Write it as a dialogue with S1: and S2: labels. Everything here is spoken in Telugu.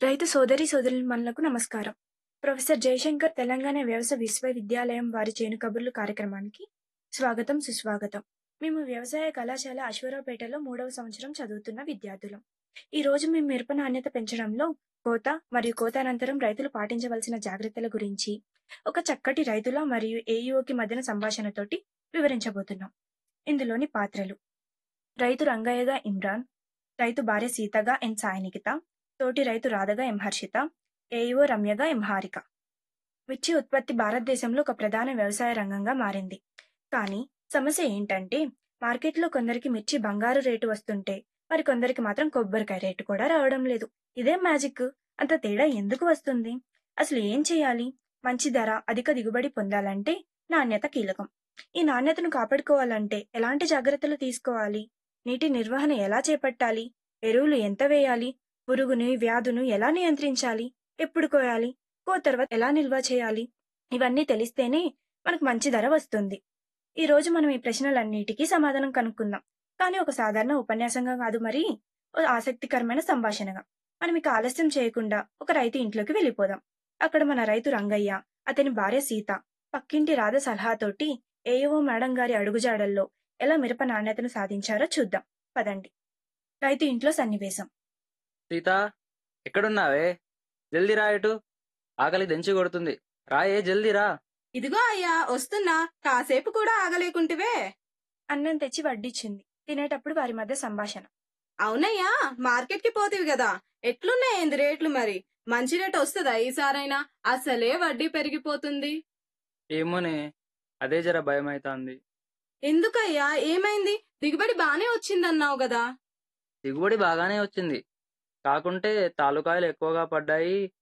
S1: రైతు సోదరి సోదరీమణులకు నమస్కారం. ప్రొఫెసర్ జయశంకర్ తెలంగాణ వ్యవసాయ విశ్వవిద్యాలయం వారి చేను కబుర్లు కార్యక్రమానికి స్వాగతం, సుస్వాగతం. మేము వ్యవసాయ కళాశాల అశ్వరావుపేటలో 3వ సంవత్సరం చదువుతున్న విద్యార్థులం. ఈ రోజు మేము మిరప నాణ్యత పెంచడంలో కోత మరియు కోత అనంతరం రైతులు పాటించవలసిన జాగ్రత్తల గురించి ఒక చక్కటి రైతుల మరియు ఏఈఓకి మధ్యన సంభాషణతోటి వివరించబోతున్నాం. ఇందులోని పాత్రలు: రైతు రంగయ్యగా ఇమ్రాన్, రైతు భార్య సీతగా ఎన్ సాయినికిత, తోటి రైతు రాధగా ఎం హర్షిత, ఏఈఓ రమ్యగా ఎం హారిక. మిర్చి ఉత్పత్తి భారతదేశంలో ఒక ప్రధాన వ్యవసాయ రంగంగా మారింది. కానీ సమస్య ఏంటంటే, మార్కెట్లో కొందరికి మిర్చి బంగారు రేటు వస్తుంటే మరి కొందరికి మాత్రం కొబ్బరికాయ రేటు కూడా రావడం లేదు. ఇదేం మ్యాజిక్? అంత తేడా ఎందుకు వస్తుంది? అసలు ఏం చేయాలి? మంచి ధర, అధిక దిగుబడి పొందాలంటే నాణ్యత కీలకం. ఈ నాణ్యతను కాపాడుకోవాలంటే ఎలాంటి జాగ్రత్తలు తీసుకోవాలి? నీటి నిర్వహణ ఎలా చేపట్టాలి? ఎరువులు ఎంత వేయాలి? పురుగుని, వ్యాధును ఎలా నియంత్రించాలి? ఎప్పుడు కోయాలి? తర్వాత ఎలా నిల్వ చేయాలి? ఇవన్నీ తెలిస్తేనే మనకు మంచి ధర వస్తుంది. ఈ రోజు మనం ఈ ప్రశ్నలన్నిటికీ సమాధానం కనుక్కుందాం. కానీ ఒక సాధారణ ఉపన్యాసంగా కాదు, మరి ఓ ఆసక్తికరమైన సంభాషణగా. మనం ఇక ఆలస్యం చేయకుండా ఒక రైతు ఇంట్లోకి వెళ్ళిపోదాం. అక్కడ మన రైతు రంగయ్య, అతని భార్య సీత, పక్కింటి రాధ సలహాతోటి ఏఈఓ మేడం గారి అడుగుజాడల్లో ఎలా మిరప నాణ్యతను సాధించారో చూద్దాం. పదండి. రైతు ఇంట్లో సన్నివేశం.
S2: సీతా, ఎక్కడున్నావే? జల్దీ రా, ఇటు. ఆకలి దెంచి కొడుతుంది. రాయే, జల్దీ రా.
S3: ఇదిగో అయ్యా వస్తున్నా, కాసేపు కూడా ఆగలేకుంటివే.
S1: అన్నం తెచ్చి వడ్డిచ్చింది. తినేటప్పుడు వారి మధ్య సంభాషణ.
S3: అవునయ్యా, మార్కెట్ కి పోతివి కదా, ఎట్లున్నాయేంది రేట్లు? మరి మంచి రేట్ వస్తుందా ఈసారైనా? అసలే వడ్డీ పెరిగిపోతుంది.
S2: ఏమోనే, అదే జర భయమైతాంది.
S3: ఎందుకయ్యా, ఏమైంది? దిగుబడి బానే వచ్చిందన్నావు కదా.
S2: దిగుబడి బాగానే వచ్చింది, కాకుంటే తాలూకాయలు ఎక్కువగా పడ్డాయి.